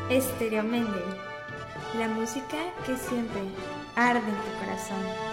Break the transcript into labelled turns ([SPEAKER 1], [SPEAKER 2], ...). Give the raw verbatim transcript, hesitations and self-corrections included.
[SPEAKER 1] Estéreo Méndez, la música que siempre arde en tu corazón.